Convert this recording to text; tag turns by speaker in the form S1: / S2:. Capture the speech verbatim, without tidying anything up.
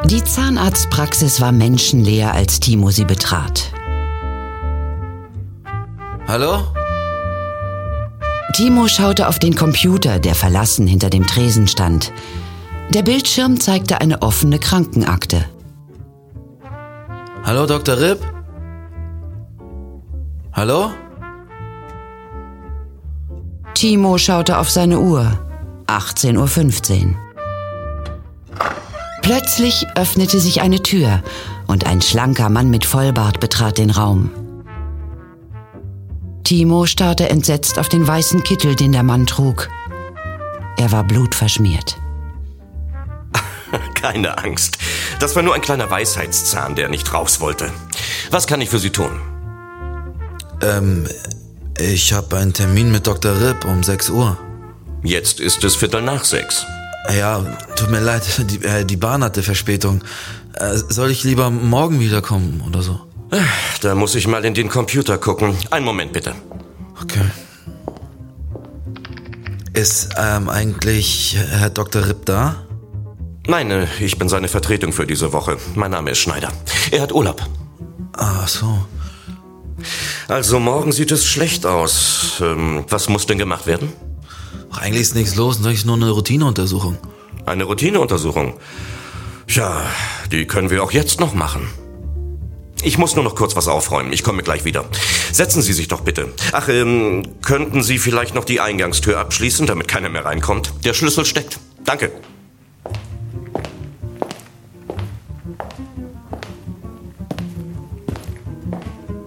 S1: Die Zahnarztpraxis war menschenleer, als Timo sie betrat.
S2: Hallo?
S1: Timo schaute auf den Computer, der verlassen hinter dem Tresen stand. Der Bildschirm zeigte eine offene Krankenakte.
S2: Hallo, Doktor Ripp? Hallo?
S1: Timo schaute auf seine Uhr. achtzehn Uhr fünfzehn. Plötzlich öffnete sich eine Tür und ein schlanker Mann mit Vollbart betrat den Raum. Timo starrte entsetzt auf den weißen Kittel, den der Mann trug. Er war blutverschmiert.
S3: Keine Angst. Das war nur ein kleiner Weisheitszahn, der nicht raus wollte. Was kann ich für Sie tun?
S2: Ähm, ich habe einen Termin mit Doktor Ripp um sechs Uhr.
S3: Jetzt ist es Viertel nach sechs.
S2: Ja, tut mir leid, die, äh, die Bahn hatte Verspätung. Äh, soll ich lieber morgen wiederkommen oder so?
S3: Da muss ich mal in den Computer gucken. Einen Moment bitte.
S2: Okay. Ist ähm, eigentlich Herr Doktor Ripp da?
S3: Nein, ich bin seine Vertretung für diese Woche. Mein Name ist Schneider. Er hat Urlaub.
S2: Ach so.
S3: Also morgen sieht es schlecht aus. Ähm, was muss denn gemacht werden?
S2: Ach, eigentlich ist nichts los, nur ist nur eine Routineuntersuchung.
S3: Eine Routineuntersuchung? Ja, die können wir auch jetzt noch machen. Ich muss nur noch kurz was aufräumen. Ich komme gleich wieder. Setzen Sie sich doch bitte. Ach, ähm, könnten Sie vielleicht noch die Eingangstür abschließen, damit keiner mehr reinkommt? Der Schlüssel steckt. Danke.